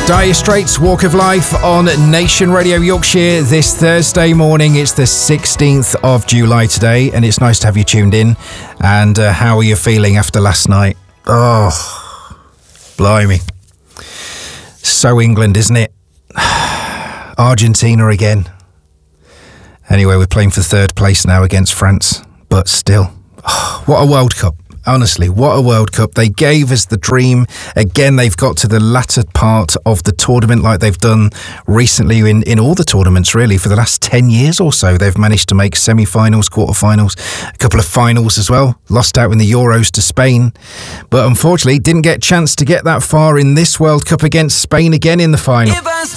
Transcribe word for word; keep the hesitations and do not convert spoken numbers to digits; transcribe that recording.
Dire Straits, Walk of Life on Nation Radio Yorkshire this Thursday morning. It's the sixteenth of July today, and it's nice to have you tuned in. And uh, how are you feeling after last night? Oh, blimey. So England, isn't it? Argentina again. Anyway, we're playing for third place now against France, but still, oh, what a World Cup. Honestly, what a World Cup. They gave us the dream. Again, they've got to the latter part of the tournament like they've done recently in, in all the tournaments, really. For the last ten years or so, they've managed to make semi-finals, quarter-finals, a couple of finals as well. Lost out in the Euros to Spain. But unfortunately, didn't get a chance to get that far in this World Cup against Spain again in the final.